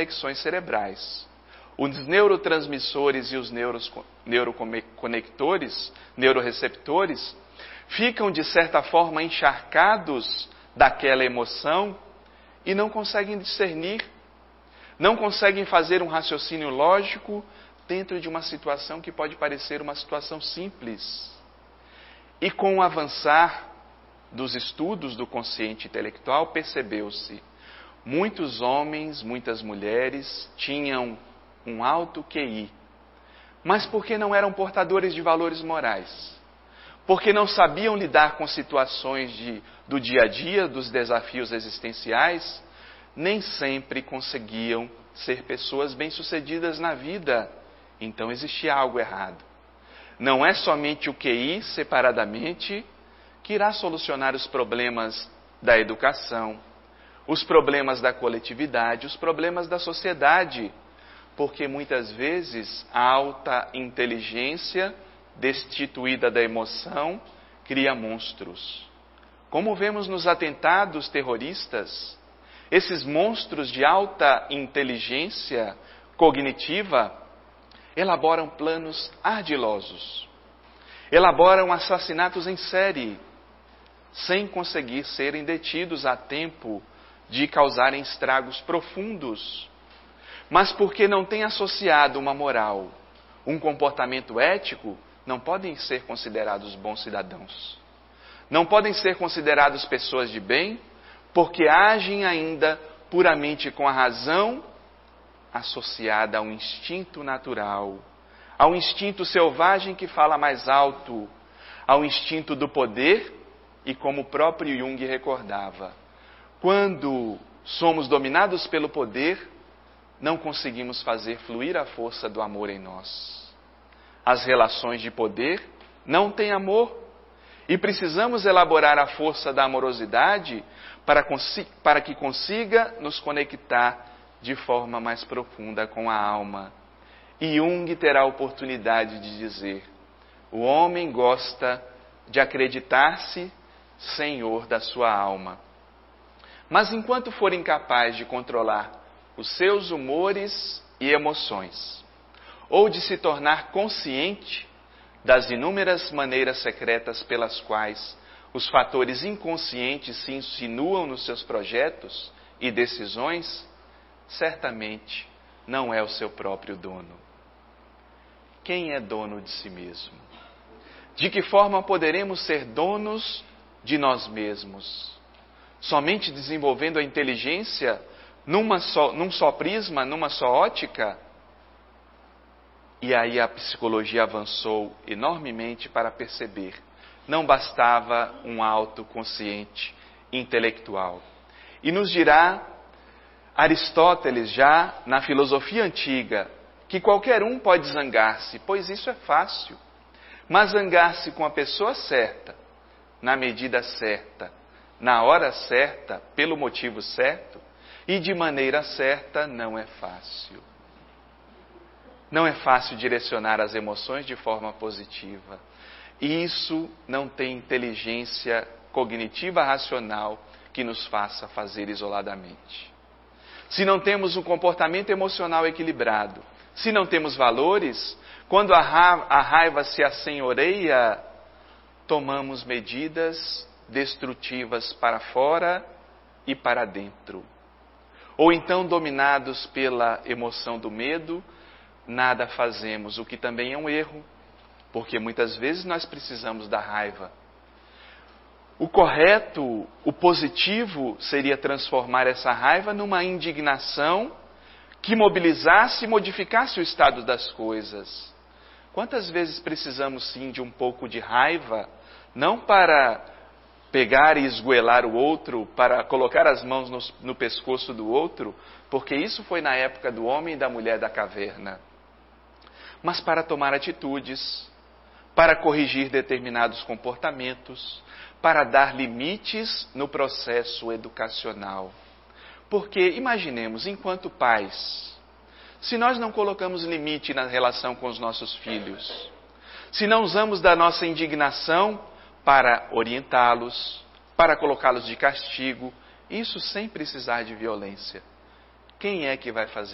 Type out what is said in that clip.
conexões cerebrais. Os neurotransmissores e os neuroreceptores, ficam de certa forma encharcados daquela emoção e não conseguem discernir, não conseguem fazer um raciocínio lógico dentro de uma situação que pode parecer uma situação simples. E com o avançar dos estudos do consciente intelectual, percebeu-se, muitos homens, muitas mulheres tinham um alto QI, mas porque não eram portadores de valores morais, porque não sabiam lidar com situações do dia a dia, dos desafios existenciais, nem sempre conseguiam ser pessoas bem-sucedidas na vida. Então existia algo errado. Não é somente o QI separadamente que irá solucionar os problemas da educação, os problemas da coletividade, os problemas da sociedade, porque muitas vezes a alta inteligência destituída da emoção cria monstros. Como vemos nos atentados terroristas, esses monstros de alta inteligência cognitiva elaboram planos ardilosos, elaboram assassinatos em série, sem conseguir serem detidos a tempo de causarem estragos profundos, mas porque não têm associado uma moral, um comportamento ético, não podem ser considerados bons cidadãos. Não podem ser considerados pessoas de bem, porque agem ainda puramente com a razão associada a um instinto natural, ao instinto selvagem que fala mais alto, ao instinto do poder, e como o próprio Jung recordava, quando somos dominados pelo poder, não conseguimos fazer fluir a força do amor em nós. As relações de poder não têm amor, e precisamos elaborar a força da amorosidade para que consiga nos conectar de forma mais profunda com a alma. E Jung terá a oportunidade de dizer: o homem gosta de acreditar-se senhor da sua alma. Mas enquanto for incapaz de controlar os seus humores e emoções, ou de se tornar consciente das inúmeras maneiras secretas pelas quais os fatores inconscientes se insinuam nos seus projetos e decisões, certamente não é o seu próprio dono. Quem é dono de si mesmo? De que forma poderemos ser donos de nós mesmos? Somente desenvolvendo a inteligência num só prisma, numa só ótica? E aí a psicologia avançou enormemente para perceber, não bastava um autoconsciente intelectual. E nos dirá Aristóteles, já na filosofia antiga, que qualquer um pode zangar-se, pois isso é fácil. Mas zangar-se com a pessoa certa, na medida certa, na hora certa, pelo motivo certo e de maneira certa, não é fácil. Não é fácil direcionar as emoções de forma positiva. E isso não tem inteligência cognitiva racional que nos faça fazer isoladamente. Se não temos um comportamento emocional equilibrado, se não temos valores, quando a raiva se assenhoreia, tomamos medidas destrutivas para fora e para dentro. Ou então, dominados pela emoção do medo, nada fazemos, o que também é um erro, porque muitas vezes nós precisamos da raiva. O correto, o positivo, seria transformar essa raiva numa indignação que mobilizasse e modificasse o estado das coisas. Quantas vezes precisamos sim de um pouco de raiva, não para pegar e esgoelar o outro, para colocar as mãos no pescoço do outro, porque isso foi na época do homem e da mulher da caverna, mas para tomar atitudes, para corrigir determinados comportamentos, para dar limites no processo educacional. Porque, imaginemos, enquanto pais, se nós não colocamos limite na relação com os nossos filhos, se não usamos da nossa indignação para orientá-los, para colocá-los de castigo, isso sem precisar de violência, quem é que vai fazer